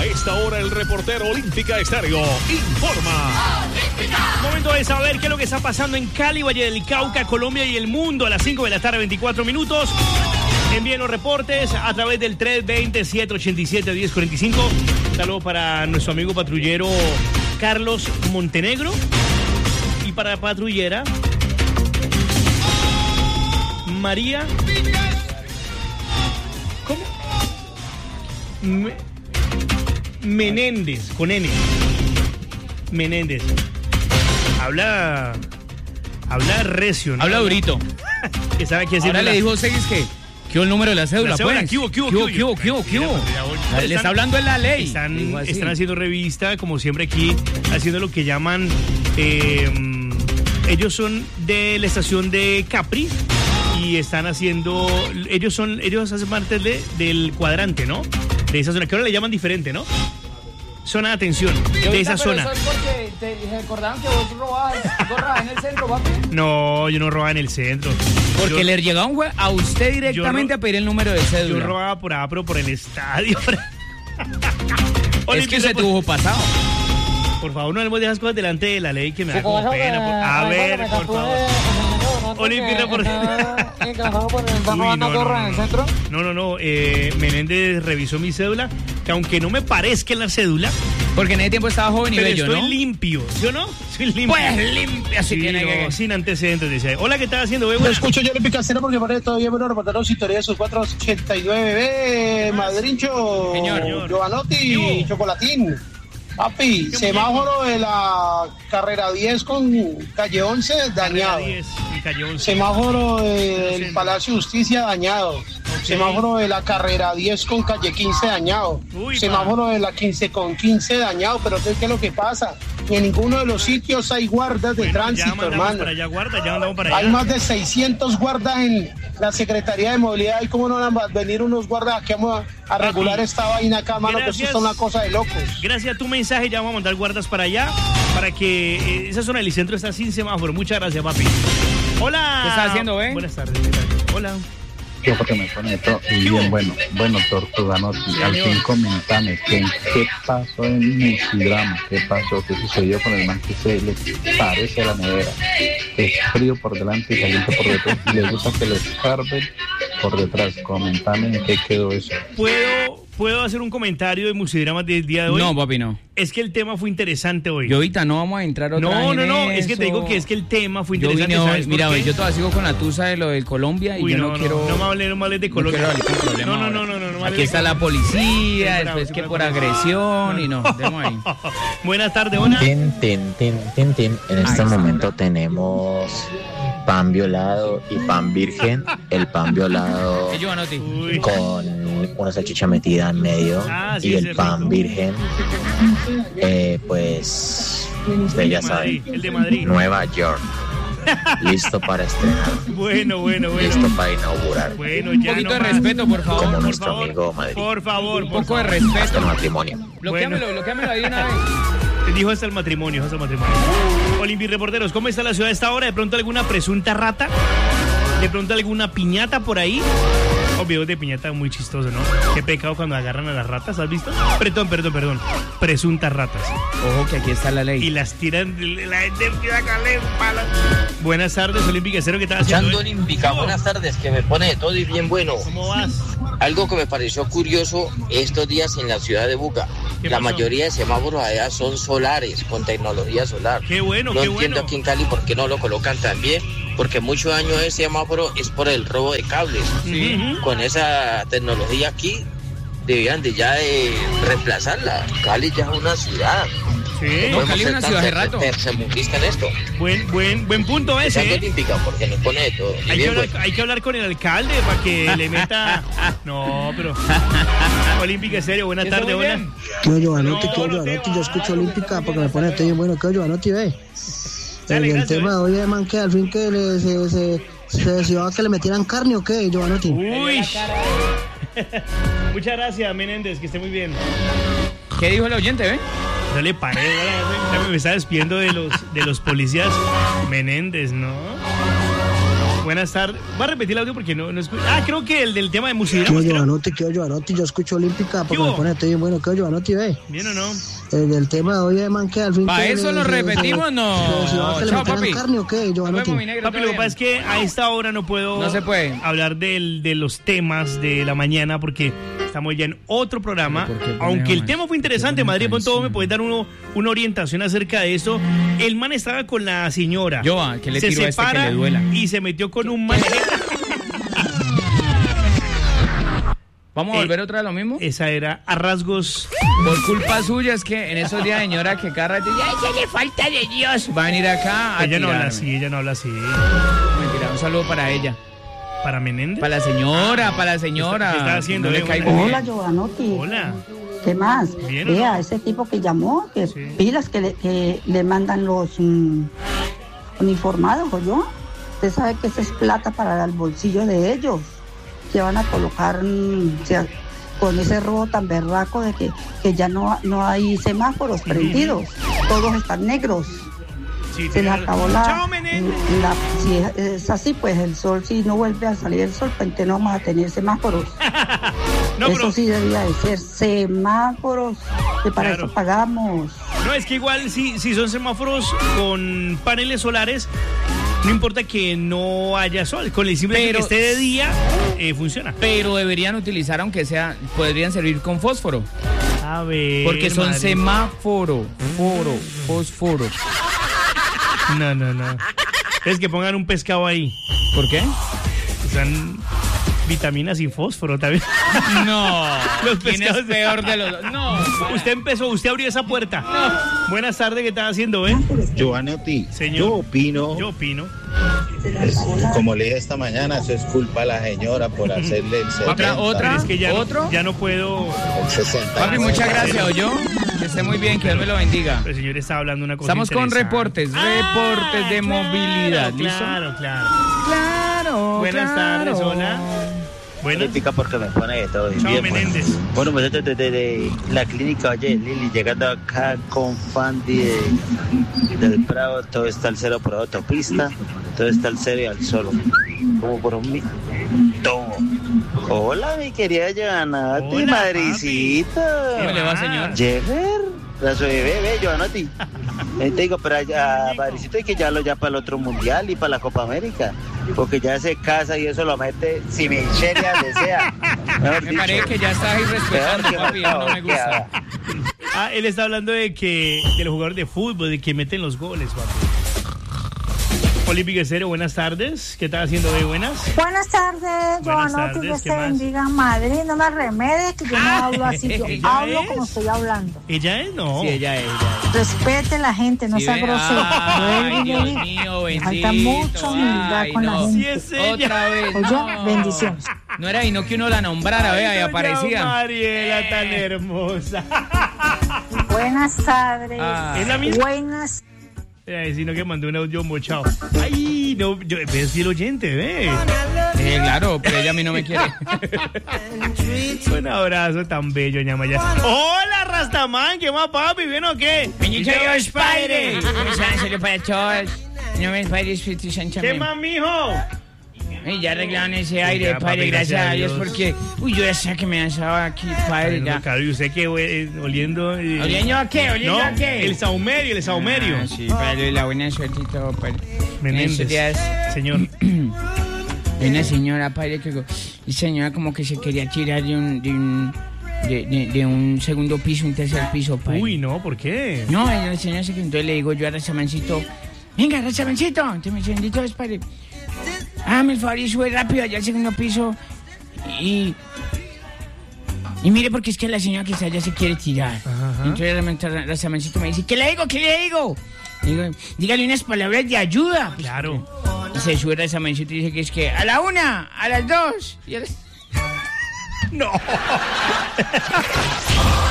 A esta hora el reportero Olímpica Estéreo informa. Momento de saber qué es lo que está pasando en Cali, Valle del Cauca, Colombia y el mundo a las 5 de la tarde, 24 minutos. Envíen los reportes a través del 320-787-1045. Saludo para nuestro amigo patrullero Carlos Montenegro y para la patrullera María. ¿Cómo? Menéndez, con N. Menéndez. Habla recio, ¿no? Habla durito. Que sabe qué decir. Ahora le dijo Seguis que el número de la cédula, pues. ¿Qué hubo? Le está hablando en la ley. Están haciendo revista, como siempre aquí, haciendo lo que llaman... ellos son de la estación de Capri y están haciendo... Ellos hacen parte del cuadrante, ¿no? De esa zona, que ahora le llaman diferente, ¿no? Zona de atención, de esa zona. Eso es porque te recordaban que vos robabas en el centro, papi. No, yo no robaba en el centro. Porque le llegaba un juez a usted directamente a pedir el número de cédula. Yo robaba pero por el estadio. Es que ese tuvo pasado. Por favor, no hablemos de esas cosas delante de la ley que me da como pena. A ver, por favor. Olimpia por... No. Menéndez revisó mi cédula, que aunque no me parezca en la cédula... Porque en ese tiempo estaba joven y bello, ¿no? Estoy limpio, ¿yo no? Soy limpio. Pues limpio, así sí, que... sin antecedentes, dice. Hola, ¿qué estás haciendo, bebé? Lo escucho yo, Olímpica Estéreo, porque parece todavía bueno reportar los historias de sus 489, Madrincho, Señor. Giovanotti y Chocolatín. Papi, semáforo de la carrera 10 con calle 11 dañado. 10 y calle 11. Semáforo del Palacio de Justicia dañado. Okay. Semáforo de la carrera 10 con calle 15 dañado. Semáforo de la 15 con 15 dañado. Pero ¿qué es lo que pasa? Y en ninguno de los sitios hay guardas de tránsito, hermano. Hay más de 600 guardas en la Secretaría de Movilidad. ¿Y cómo no van a venir unos guardas aquí a regular esta vaina acá, mano? Que eso es una cosa de locos. Gracias a tu mensaje ya vamos a mandar guardas para allá, para que esa zona del centro está sin semáforo. Muchas gracias, papi. Hola. ¿Qué estás haciendo, Buenas tardes. Hola. Yo porque me pone todo y bien bueno, Tortuganotti, al fin comentame qué pasó en Musidrama, qué pasó, qué sucedió con el man que se le parece a la nevera, que es frío por delante y caliente por detrás y le gusta que le escarben por detrás. Comentame en qué quedó eso. ¿Puedo hacer un comentario de Musidrama del día de hoy? No, papi, no. Es que el tema fue interesante hoy. Y ahorita no vamos a entrar otra vez No, es que te digo que es que el tema fue interesante. Mira, yo todavía sigo con la tusa de lo del Colombia y no quiero... No me hables de Colombia. No. Aquí está la policía, después que por agresión y no, demos ahí. Buenas tardes, buenas. En este momento tenemos pan violado y pan virgen. El pan violado con una salchicha metida en medio y el pan virgen, pues usted ya sabe, el de Madrid. Nueva York. Listo para estrenar. Bueno. Listo para inaugurar. Bueno, ya un poquito de respeto, por favor. Como nuestro amigo Madrid. Por favor. Un poco de respeto. Hasta el matrimonio. Bloquéamelo ahí de una vez. Te dijo hasta el matrimonio. Olimpia reporteros, ¿cómo está la ciudad a esta hora? ¿De pronto alguna presunta rata? ¿De pronto alguna piñata por ahí? Videos de piñata muy chistoso, ¿no? Qué pecado cuando agarran a las ratas, ¿has visto? Perdón. Presuntas ratas. Ojo que aquí está la ley. Y las tiran, la gente empieza a caler palas. Buenas tardes, Olímpica Cero, ¿qué estás haciendo? Olímpica, buenas tardes, que me pone de todo y bien bueno. ¿Cómo vas? Algo que me pareció curioso estos días en la ciudad de Buga. La mayoría de semáforos allá son solares, con tecnología solar. Qué bueno, No entiendo aquí en Cali por qué no lo colocan también, porque mucho daño de ese semáforo es por el robo de cables. Sí. Con esa tecnología aquí, debían de reemplazarla. Cali ya es una ciudad. Sí. No, Cali es una ciudad de rato. Tercermundista en esto. Buen punto ese, Olímpica, porque nos pone de todo. Hay que hablar con el alcalde para que le meta... No, pero... Olímpica Serio, buenas tardes, buenas. Yo, Giovanotti, yo escucho Olímpica porque me pone todo bien bueno. Que Giovanotti, ve. El tema de hoy es, man, que al fin que se decidió que le metieran carne o qué, Giovanotti. Uy. Muchas gracias, Menéndez, que esté muy bien. ¿Qué dijo el oyente, ve? No le paré, me está despidiendo de los policías. Menéndez, ¿no? Buenas tardes. Va a repetir el audio porque no escucho. Creo que el del tema de música. ¿Qué Giovanotti? Yo escucho Olímpica porque me pone estoy bien bueno. ¿Qué Giovanotti, ve? ¿Bien o no? El del tema de hoy de man que al fin... ¿Para eso lo repetimos? No. Chao, papi. ¿Carne o qué, Giovanotti? Papi, lo que pasa es que a esta hora no se puede hablar de los temas de la mañana porque estamos ya en otro programa. Aunque el tema fue interesante, Madrid, con todo me puede dar una orientación acerca de eso. El man estaba con la señora. Que le tiró a que le duela. Y se metió con un man. ¿Vamos a volver otra vez a lo mismo? Esa era a rasgos. Por culpa suya, es que en esos días, señora, que cada rato ya le falta de Dios. Va a venir acá a ella no habla así. Mentira, un saludo para ella. ¿Para Menéndez? Para la señora. ¿Qué está haciendo? No le caigo Hola, bien. Giovanotti. Hola. ¿Qué más? Bien, Vea, ese tipo que llamó, que pilas que le mandan los uniformados, ¿o yo? Usted sabe que esa es plata para el bolsillo de ellos. Que van a colocar con ese robo tan berraco de que ya no hay semáforos prendidos. Todos están negros. Sí, se les acabó Chao, Menéndez. Si es así, pues el sol, si no vuelve a salir el sol, pues entonces no vamos a tener semáforos. Eso sí debía de ser semáforos, que para eso pagamos. No, es que igual si son semáforos con paneles solares, no importa que no haya sol, con el simple hecho que esté de día, funciona. Pero deberían utilizar, aunque sea, podrían servir con fósforo. A ver, porque son semáforo, fósforo. No. Es que pongan un pescado ahí. ¿Por qué? Usan vitaminas y fósforo también. No. Los ¿Quién es peor de los dos? No. Usted abrió esa puerta. No. Buenas tardes, ¿qué estás haciendo, Giovanotti, señor. Yo opino. Como le dije esta mañana, eso es culpa a la señora por hacerle el 70. ¿Otra? Es que ya no puedo. El 60. Papi, muchas gracias, ¿oyó? Que esté muy bien, que Dios me lo bendiga. El señor está hablando una cosa. Estamos con reportes de movilidad. ¿Listo? Claro. Buenas tardes, hola. Buenas. Porque me pone de todo. Chao, Menéndez. Bueno, pues desde la clínica, oye, Lili, llegando acá con Fandi del Prado, todo está al cero por autopista, todo está al cero y al solo. Como por un todo. Hola, mi querida Giovanotti, madricita. ¿Cómo le va, señor? Jeffer, la soy bebé, Giovanotti. Te digo, pero a Madricito hay que llevarlo ya para el otro mundial y para la Copa América, porque ya se casa y eso lo mete si Michelia desea. Me parece que ya estás irrespetando, papi, no me gusta. Él está hablando de los jugadores de fútbol, de que meten los goles, papi. Olímpica Estéreo, buenas tardes. ¿Qué estás haciendo hoy? Buenas tardes, Giovanotti, Dios te bendiga, Madrid. No me remedes que yo no hablo así, yo hablo como estoy hablando. ¿Ella es? No. Sí, ella es. Respete la gente, no sea grosero. Ay, Dios mío, bendito. Falta mucha humildad con la gente. Sí es ella. Otra vez. Oye, bendiciones. No era y no que uno la nombrara, vea, y aparecía. Mariela, tan hermosa. Buenas tardes. ¿Es la misma? Buenas. Sino que mandó un audio mochado. Ay, no, yo es fiel oyente, ve. Claro, pero ella a mí no me quiere. Un abrazo tan bello, ñamaya. Hola, Rastaman, ¿qué más, papi? ¿Bien o qué? ¿Qué más, mijo? Y ya arreglaron ese aire, padre, gracias a Dios, porque yo ya sé que me lanzaba aquí, padre. No, claro, y usted que oliendo. ¿Oliendo a qué? ¿Oliendo a qué? El saumerio. Ah, sí, padre, la buena suerte y todo, padre. Menéndez, señor. Hay una señora, padre, que señora como que se quería tirar de un segundo piso, un tercer piso, padre. Uy, no, ¿por qué? No, la señora se quedó, entonces le digo yo a Razamancito, venga, Razamancito, entonces me dice, bendito es, padre. Me el favor y sube rápido allá al segundo piso y mire porque es que la señora que está allá se quiere tirar. Ajá. Entonces Razamancito me dice, ¿qué le digo? Digo, dígale unas palabras de ayuda. Claro. Y se sube Razamancito y dice que es que a la 1, a las 2 y a las... No.